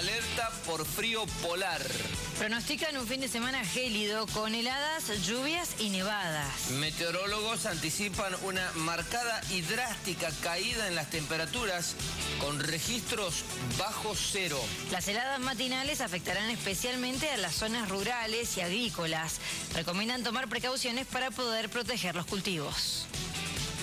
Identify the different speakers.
Speaker 1: alerta por frío polar.
Speaker 2: Pronostican un fin de semana gélido con heladas, lluvias y nevadas.
Speaker 1: Meteorólogos anticipan una marcada y drástica caída en las temperaturas con registros bajo cero.
Speaker 2: Las heladas matinales afectarán especialmente a las zonas rurales y agrícolas. Recomiendan tomar precauciones para poder proteger los cultivos.